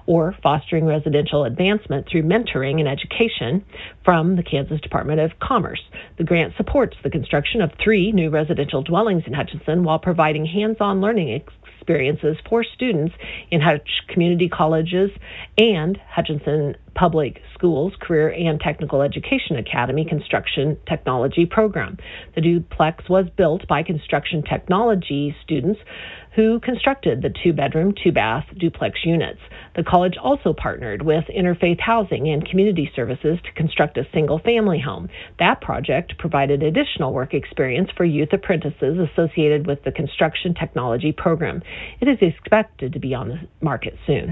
or Fostering Residential Advancement Through Mentoring and Education from the Kansas Department of Commerce. The grant supports the construction of 3 new residential dwellings in Hutchinson while providing hands-on learning experiences for students in Hutch Community Colleges and Hutchinson Public Schools Career and Technical Education Academy Construction Technology Program. The duplex was built by construction technology students who constructed the 2-bedroom, 2-bath duplex units. The college also partnered with Interfaith Housing and Community Services to construct a single-family home. That project provided additional work experience for youth apprentices associated with the construction technology program. It is expected to be on the market soon.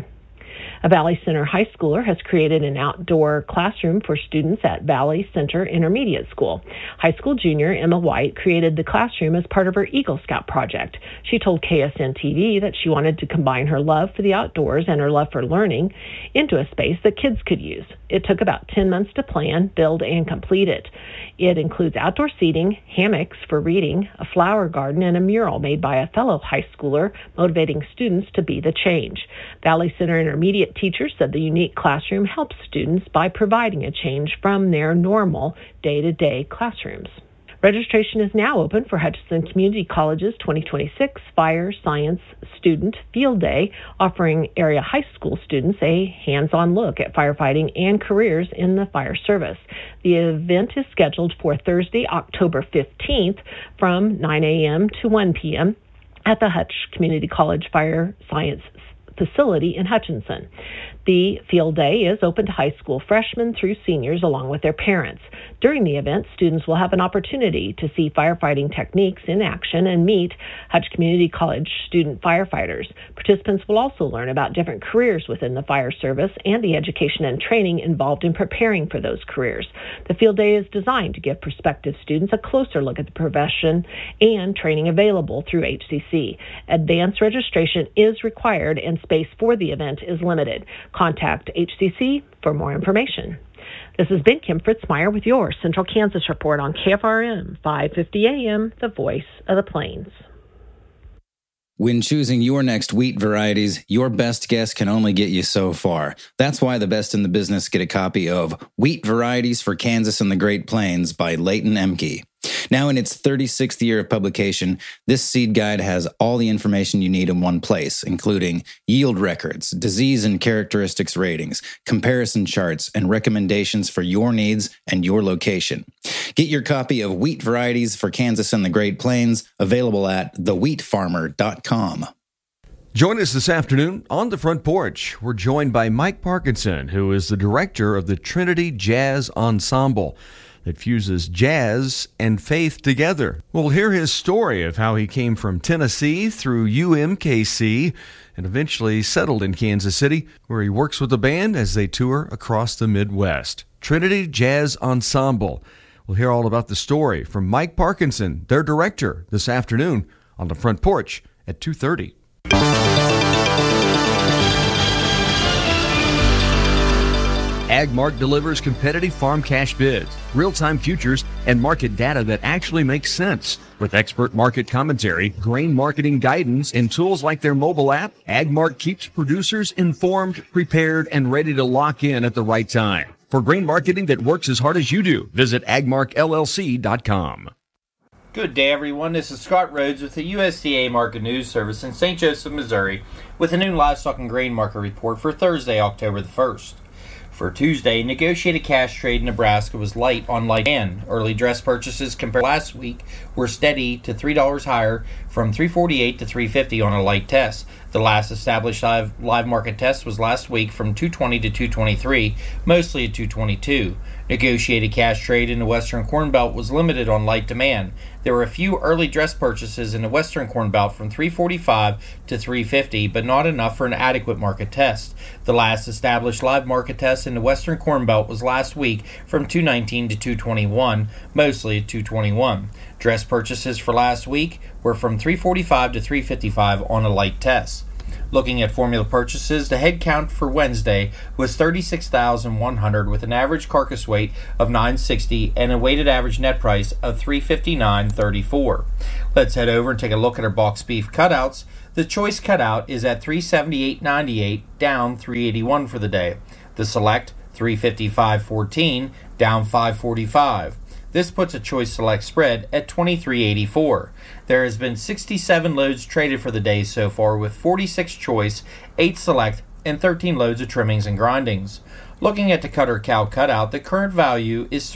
A Valley Center high schooler has created an outdoor classroom for students at Valley Center Intermediate School. High school junior Emma White created the classroom as part of her Eagle Scout project. She told KSN-TV that she wanted to combine her love for the outdoors and her love for learning into a space that kids could use. It took about 10 months to plan, build, and complete it. It includes outdoor seating, hammocks for reading, a flower garden, and a mural made by a fellow high schooler motivating students to be the change. Valley Center Intermediate teachers said the unique classroom helps students by providing a change from their normal day-to-day classrooms. Registration is now open for Hutchinson Community College's 2026 Fire Science Student Field Day, offering area high school students a hands-on look at firefighting and careers in the fire service. The event is scheduled for Thursday, October 15th from 9 a.m. to 1 p.m. at the Hutch Community College Fire Science facility in Hutchinson. The field day is open to high school freshmen through seniors along with their parents. During the event, students will have an opportunity to see firefighting techniques in action and meet Hutch Community College student firefighters. Participants will also learn about different careers within the fire service and the education and training involved in preparing for those careers. The field day is designed to give prospective students a closer look at the profession and training available through HCC. Advanced registration is required and space for the event is limited. Contact HCC for more information. This has been Kim Fritzmeyer with your Central Kansas Report on KFRM 550 AM, the voice of the Plains. When choosing your next wheat varieties, your best guess can only get you so far. That's why the best in the business get a copy of Wheat Varieties for Kansas and the Great Plains by Leighton Emke. Now in its 36th year of publication, this seed guide has all the information you need in one place, including yield records, disease and characteristics ratings, comparison charts, and recommendations for your needs and your location. Get your copy of Wheat Varieties for Kansas and the Great Plains, available at thewheatfarmer.com. Join us this afternoon on the Front Porch. We're joined by Mike Parkinson, who is the director of the Trinity Jazz Ensemble that fuses jazz and faith together. We'll hear his story of how he came from Tennessee through UMKC and eventually settled in Kansas City, where he works with the band as they tour across the Midwest. Trinity Jazz Ensemble. We'll hear all about the story from Mike Parkinson, their director, this afternoon on the Front Porch at 2:30. AgMark delivers competitive farm cash bids, real-time futures, and market data that actually makes sense. With expert market commentary, grain marketing guidance, and tools like their mobile app, AgMark keeps producers informed, prepared, and ready to lock in at the right time. For grain marketing that works as hard as you do, visit agmarkllc.com. Good day, everyone. This is Scott Rhodes with the USDA Market News Service in St. Joseph, Missouri, with a new livestock and grain market report for Thursday, October the 1st. For Tuesday, negotiated cash trade in Nebraska was light on light demand. Early dress purchases compared to last week were steady to $3 higher, from $3.48 to $3.50 on a light test. The last established live market test was last week from $2.20 to $2.23, mostly at $2.22. Negotiated cash trade in the Western Corn Belt was limited on light demand. There were a few early dress purchases in the Western Corn Belt from $3.45 to $3.50, but not enough for an adequate market test. The last established live market test in the Western Corn Belt was last week from $2.19 to $2.21, mostly at $2.21. Dress purchases for last week were from $3.45 to $3.55 on a light test. Looking at formula purchases, the head count for Wednesday was 36,100 with an average carcass weight of 960 and a weighted average net price of $359.34. Let's head over and take a look at our box beef cutouts. The choice cutout is at $378.98, down $381 for the day. The select, $355.14, down $545. This puts a choice select spread at $23.84. There has been 67 loads traded for the day so far, with 46 choice, 8 select, and 13 loads of trimmings and grindings. Looking at the cutter cow cutout, the current value is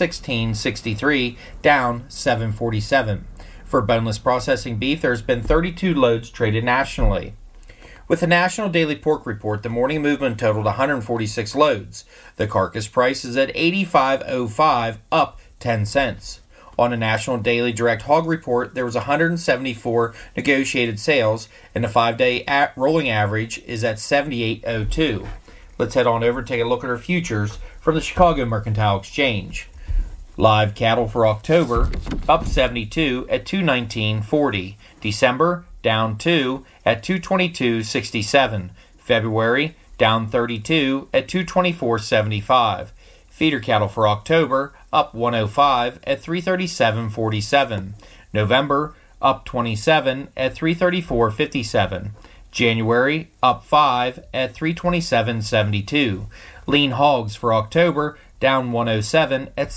$316.63, down $747. For boneless processing beef, there's been 32 loads traded nationally. With the National Daily Pork Report, the morning movement totaled 146 loads. The carcass price is at $85.05, up 10 cents. On the National Daily Direct Hog Report, there was 174 negotiated sales, and the 5-day rolling average is at 78.02. Let's head on over and take a look at our futures from the Chicago Mercantile Exchange. Live cattle for October, up 72 at $219.40. December, down 2 at $222.67. February, down 32 at $224.75. Feeder cattle for October, up 105 at $337.47. November, up 27 at $334.57. January, up 5 at $327.72. Lean hogs for October, down 107 at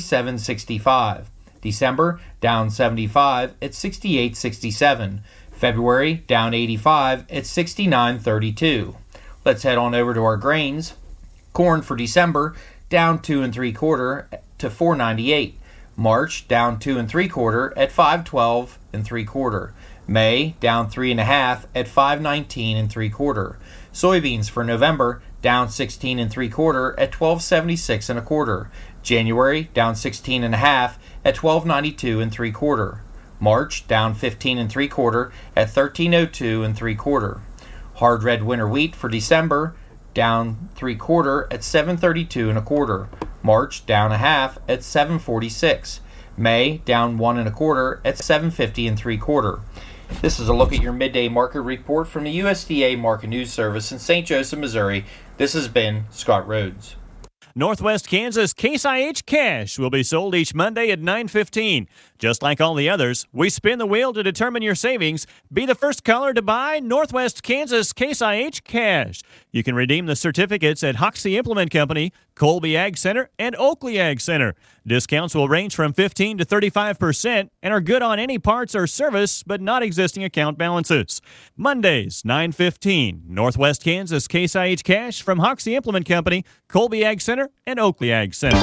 $77.65. December, down 75 at $68.67. February, down 85 at $69.32. Let's head on over to our grains. Corn for December, down 2 3/4 to $4.98. March, down 2 3/4 at $5.12 3/4. May, down 3 1/2 at $5.19 3/4. Soybeans for November, down 16 3/4 at $12.76 1/4. January, down 16 1/2 at $12.92 3/4. March, down 15 3/4 at $13.02 3/4. Hard red winter wheat for December, down 3/4 at $7.32 1/4. March, down 1/2 at $7.46. May, down 1 1/4 at $7.50 3/4. This is a look at your midday market report from the USDA Market News Service in St. Joseph, Missouri. This has been Scott Rhodes. Northwest Kansas Case IH Cash will be sold each Monday at 9:15. Just like all the others, we spin the wheel to determine your savings. Be the first caller to buy Northwest Kansas Case IH Cash. You can redeem the certificates at Hoxie Implement Company, Colby Ag Center, and Oakley Ag Center. Discounts will range from 15 to 35% and are good on any parts or service, but not existing account balances. Mondays, 9:15. Northwest Kansas Case IH Cash from Hoxie Implement Company, Colby Ag Center, and Oakley Ag Center.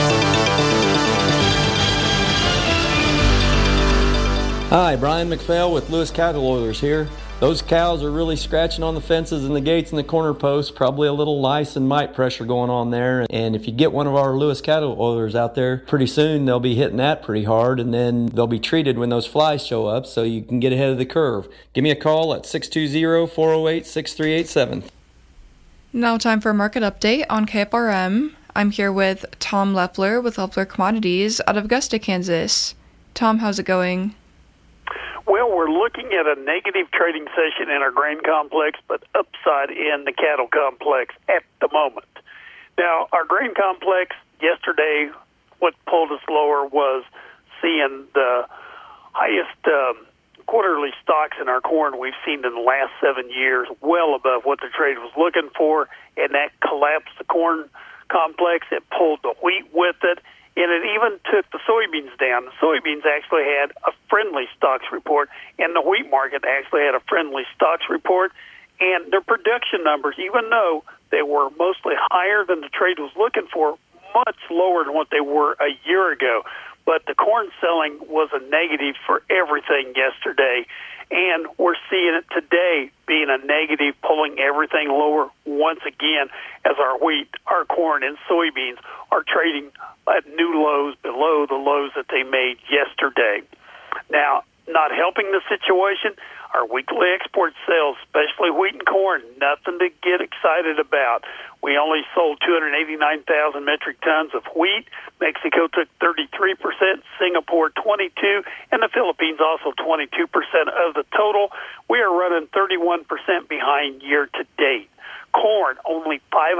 Hi, Brian McPhail with Lewis Cattle Oilers here. Those cows are really scratching on the fences and the gates and the corner posts, probably a little lice and mite pressure going on there. And if you get one of our Lewis Cattle Oilers out there, pretty soon they'll be hitting that pretty hard, and then they'll be treated when those flies show up so you can get ahead of the curve. Give me a call at 620-408-6387. Now time for a market update on KFRM. I'm here with Tom Leffler with Leffler Commodities out of Augusta, Kansas. Tom, how's it going? Well, we're looking at a negative trading session in our grain complex, but upside in the cattle complex at the moment. Now, our grain complex yesterday, what pulled us lower was seeing the highest quarterly stocks in our corn we've seen in the last 7 years, well above what the trade was looking for, and that collapsed the corn complex. It pulled the wheat with it, and it even took the soybeans down. The soybeans actually had a friendly stocks report, and the wheat market actually had a friendly stocks report. And their production numbers, even though they were mostly higher than the trade was looking for, much lower than what they were a year ago. But the corn selling was a negative for everything yesterday, and we're seeing it today being a negative, pulling everything lower once again as our wheat, our corn, and soybeans are trading at new lows below the lows that they made yesterday. Now, not helping the situation, our weekly export sales, especially wheat and corn, nothing to get excited about. We only sold 289,000 metric tons of wheat. Mexico took 33%, Singapore 22%, and the Philippines also 22% of the total. We are running 31% behind year to date. corn, only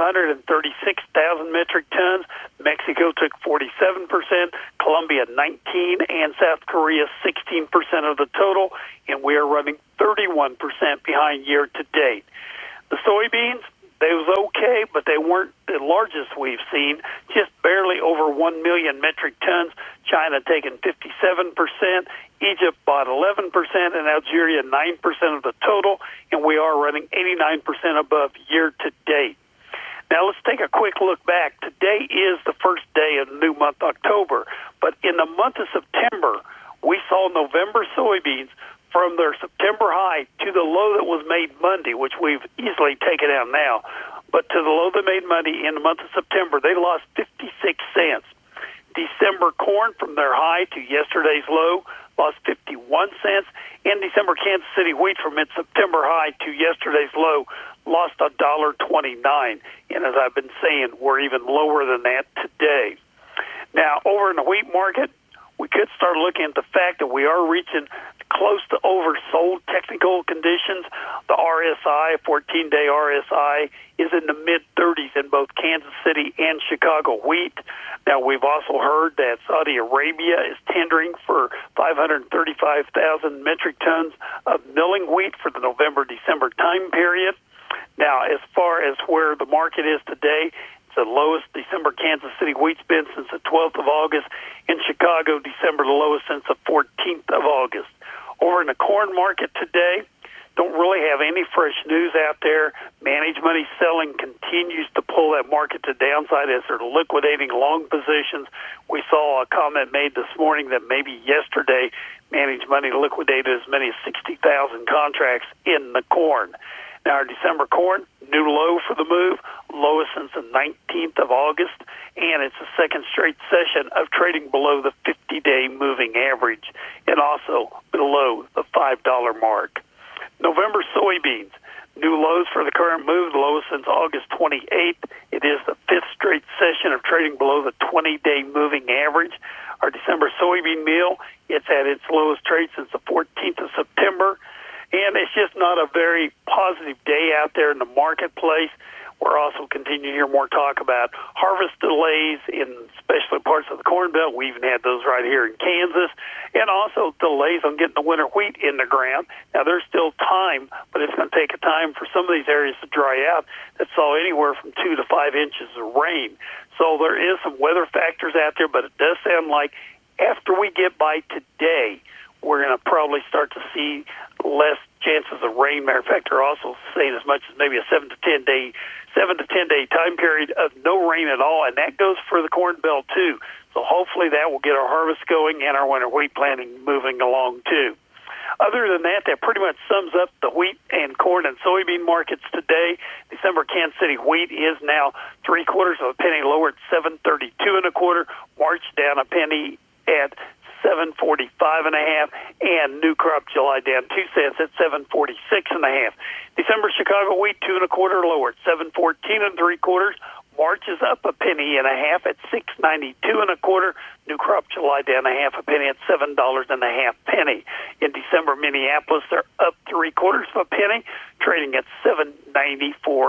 536,000 metric tons. Mexico took 47%, Colombia 19%, and South Korea 16% of the total, and we are running 31% behind year to date. The soybeans, they was okay, but they weren't the largest we've seen, just barely over 1 million metric tons. China taking 57%, Egypt bought 11%, and Algeria 9% of the total, and we are running 89% above year to date. Now let's take a quick look back. Today is the first day of the new month, October, but in the month of September, we saw November soybeans from their September high to the low that was made Monday, which we've easily taken out now, but to the low they made Monday in the month of September, they lost 56 cents. December corn from their high to yesterday's low lost 51 cents, and December Kansas City wheat from its September high to yesterday's low lost $1.29. And as I've been saying, we're even lower than that today. Now, over in the wheat market, we could start looking at the fact that we are reaching close to oversold technical conditions. The RSI, 14-day RSI, is in the mid-30s in both Kansas City and Chicago wheat. Now, we've also heard that Saudi Arabia is tendering for 535,000 metric tons of milling wheat for the November-December time period. Now, as far as where the market is today, the lowest December Kansas City wheat's been since the 12th of August. In Chicago, December the lowest since the 14th of August. Over in the corn market today, don't really have any fresh news out there. Managed money selling continues to pull that market to downside as they're liquidating long positions. We saw a comment made this morning that maybe yesterday managed money liquidated as many as 60,000 contracts in the corn. Now, our December corn, new low for the move, lowest since the 19th of August, and it's the second straight session of trading below the 50-day moving average and also below the $5 mark. November soybeans, new lows for the current move, the lowest since August 28th. It is the fifth straight session of trading below the 20-day moving average. Our December soybean meal, it's at its lowest trade since the 14th of September. And it's just not a very positive day out there in the marketplace. We're also continuing to hear more talk about harvest delays in especially parts of the Corn Belt. We even had those right here in Kansas. And also delays on getting the winter wheat in the ground. Now, there's still time, but it's going to take a time for some of these areas to dry out that saw anywhere from 2 to 5 inches of rain. So there is some weather factors out there, but it does sound like after we get by today, we're going to probably start to see less chances of rain. Matter of fact, they're also saying as much as maybe a 7 to 10 day time period of no rain at all, and that goes for the Corn Belt too. So hopefully that will get our harvest going and our winter wheat planting moving along too. Other than that, that pretty much sums up the wheat and corn and soybean markets today. December Kansas City wheat is now 3/4 of a penny lower at $7.32 1/4. March down a penny at $7.45 1/2, and new crop July down 2 cents at $7.46 1/2. December Chicago wheat 2 1/4 lower at $7.14 3/4. March is up a penny and a half at $6.92 1/4. New crop July down 1/2 penny at $7.50. In December, Minneapolis, they're up 3/4 of a penny, trading at $6.94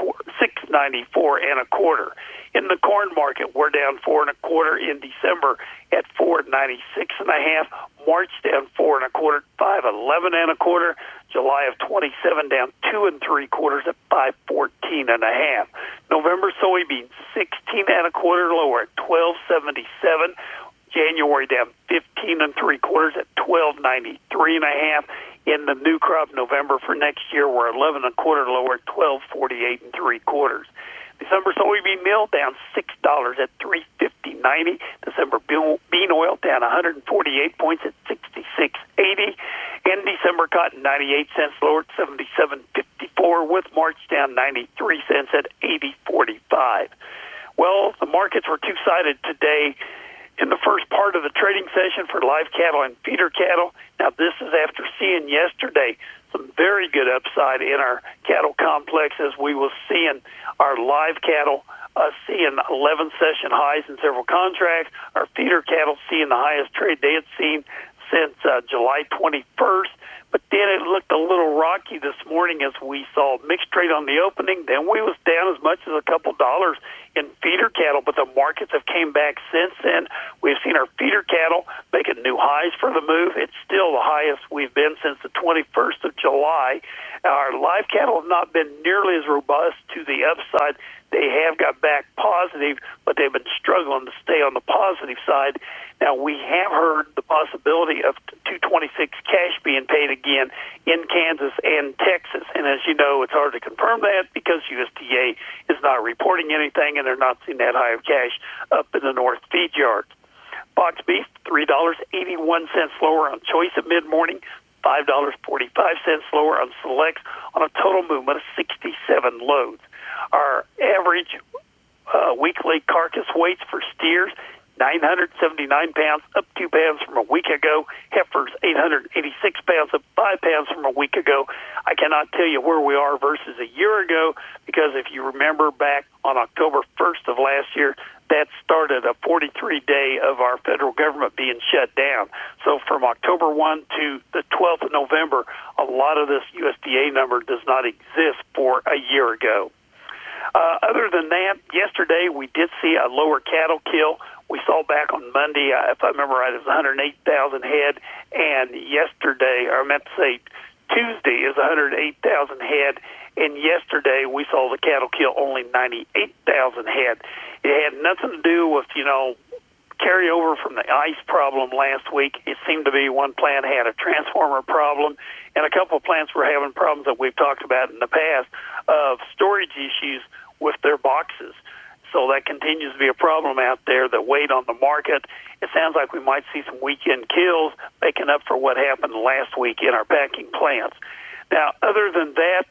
1/4. In the corn market, we're down 4 1/4 in December at $4.96 1/2. March down 4 1/4, $5.11 1/4. July of 27 down 2 3/4 at $5.14 1/2. November soybeans 16 1/4 lower at $12.77. January down 15 3/4 at $12.93 1/2. In the new crop November for next year, we're 11 1/4 lower at $12.48 3/4. December soybean meal down $6 at $3.50.90. December bean oil down 148 points at $66.80. And December cotton 98 cents lower at $77.54, with March down 93 cents at $80.45. Well, the markets were two-sided today in the first part of the trading session for live cattle and feeder cattle. Now, this is after seeing yesterday some very good upside in our cattle complex, as we was seeing our live cattle seeing 11 session highs in several contracts, our feeder cattle seeing the highest trade they had seen since July 21st. But then it looked a little rocky this morning as we saw mixed trade on the opening. Then we was down as much as a couple dollars in feeder cattle, but the markets have came back since then. We've seen our feeder cattle making new highs for the move. It's still the highest we've been since the 21st of July. Our live cattle have not been nearly as robust to the upside. They have got back positive, but they've been struggling to stay on the positive side. Now, we have heard the possibility of 226 cash being paid again in Kansas and Texas. And as you know, it's hard to confirm that because USDA is not reporting anything, and they're not seeing that high of cash up in the north feed yards. Box beef, $3.81 lower on choice at mid-morning, $5.45 lower on selects on a total movement of 67 loads. Our average weekly carcass weights for steers, 979 pounds, up 2 pounds from a week ago. Heifers, 886 pounds, up 5 pounds from a week ago. I cannot tell you where we are versus a year ago because if you remember back on October 1st of last year, that started a 43-day of our federal government being shut down. So from October 1 to the 12th of November, a lot of this USDA number does not exist for a year ago. Other than that, yesterday we did see a lower cattle kill. We saw back on Monday, if I remember right, it was 108,000 head, and yesterday, or I meant to say Tuesday, is 108,000 head, and yesterday we saw the cattle kill only 98,000 head. It had nothing to do with, carryover from the ice problem last week. It seemed to be one plant had a transformer problem, and a couple of plants were having problems that we've talked about in the past of storage issues with their boxes. So that continues to be a problem out there that weighed on the market. It sounds like we might see some weekend kills making up for what happened last week in our packing plants. Now, other than that,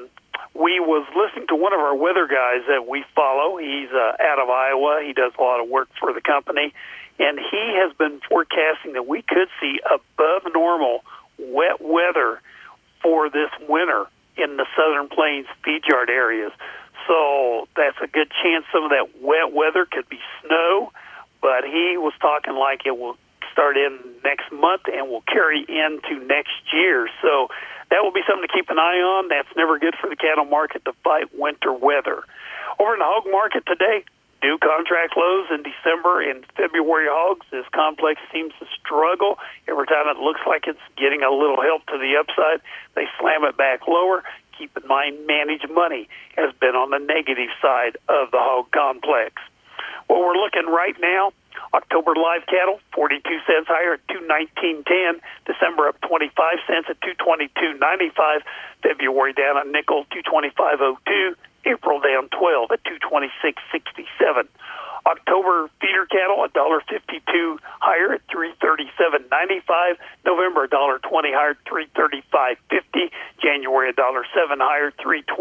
we was listening to one of our weather guys that we follow. He's out of Iowa. He does a lot of work for the company, and he has been forecasting that we could see above normal wet weather for this winter in the Southern Plains feed yard areas. So that's a good chance some of that wet weather could be snow, but he was talking like it will start in next month and will carry into next year. So that will be something to keep an eye on. That's never good for the cattle market to fight winter weather. Over in the hog market today, new contract lows in December and February hogs. This complex seems to struggle. Every time it looks like it's getting a little help to the upside, they slam it back lower. Keep in mind, managed money has been on the negative side of the hog complex. Well, we're looking right now, October live cattle, 42 cents higher at $219.10. December up 25 cents at $222.95. February down a nickel, $225.02. April down 12 at $226.67. October feeder cattle, $1.52 higher at $337.95. November, $1.20 higher at $335.50. January, $1.07 higher,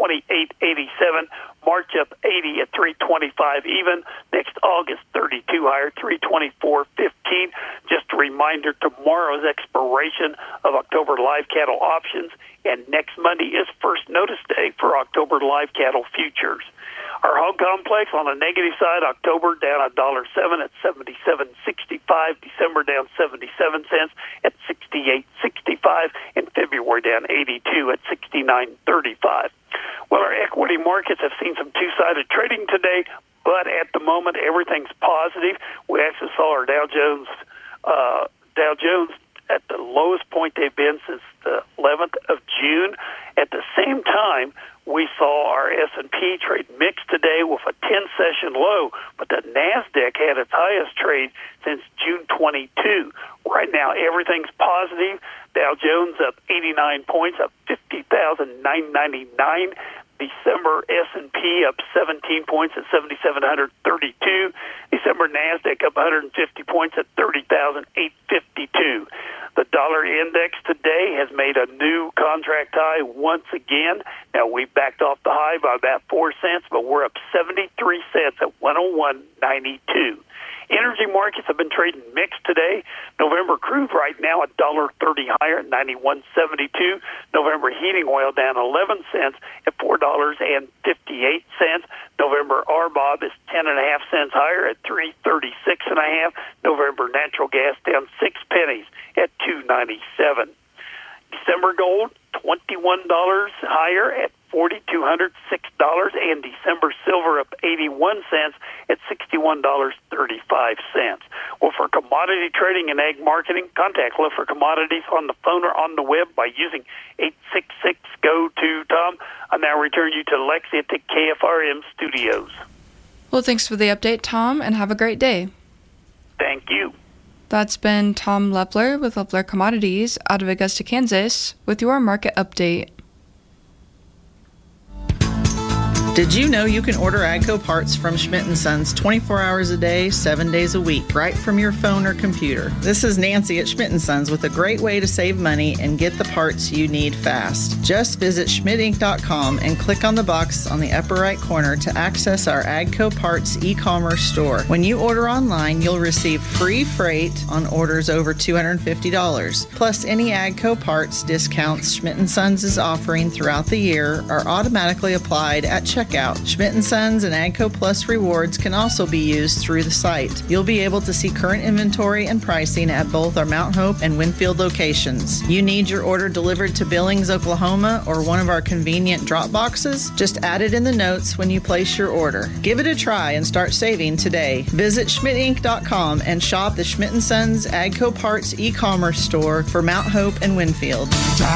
$328.87. March up 80 at $325 even. Next August, 32 higher, $324.15. Just a reminder, tomorrow's expiration of October live cattle options, and next Monday is first notice day for October live cattle futures. Our hog complex on the negative side, October down $1.07 at $77.65. December down 77 cents at $68.65. And February down 82 at $69.35. Well, our equity markets have seen some two-sided trading today, but at the moment everything's positive. We actually saw our Dow Jones at the lowest point they've been since the 11th of June. At the same time, we saw our S&P trade mixed today with a 10-session low, but the NASDAQ had its highest trade since June 22. Right now, everything's positive. Dow Jones up 89 points, up 50,999. December S&P up 17 points at 7,732. December NASDAQ up 150 points at 30,852. The dollar index today has made a new contract high once again. Now, we backed off the high by about 4 cents, but we're up 73 cents at 101.92. Energy markets have been trading mixed today. November crude right now $1.30 higher at 91.72. November heating oil down 11 cents at $4.58. November RBOB is 10.5 cents higher at 336.5. November natural gas down 6 pennies at 2.97. December Copper Silver up 81 cents at $61.35. Well, for commodity trading and ag marketing, contact Look for Commodities on the phone or on the web by using 866-GO-TO-TOM. I now return you to Lexi at the KFRM studios. Well, thanks for the update, Tom, and have a great day. Thank you. That's been Tom Lepler with Lepler Commodities out of Augusta, Kansas, with your market update. Did you know you can order AGCO parts from Schmidt & Sons 24 hours a day, 7 days a week, right from your phone or computer? This is Nancy at Schmidt & Sons with a great way to save money and get the parts you need fast. Just visit schmidtinc.com and click on the box on the upper right corner to access our AGCO parts e-commerce store. When you order online, you'll receive free freight on orders over $250. Plus, any AGCO parts discounts Schmidt & Sons is offering throughout the year are automatically applied at checkout. Schmidt & Sons and AGCO Plus rewards can also be used through the site. You'll be able to see current inventory and pricing at both our Mount Hope and Winfield locations. You need your order delivered to Billings, Oklahoma, or one of our convenient drop boxes? Just add it in the notes when you place your order. Give it a try and start saving today. Visit schmidtinc.com and shop the Schmidt & Sons AGCO Parts e-commerce store for Mount Hope and Winfield.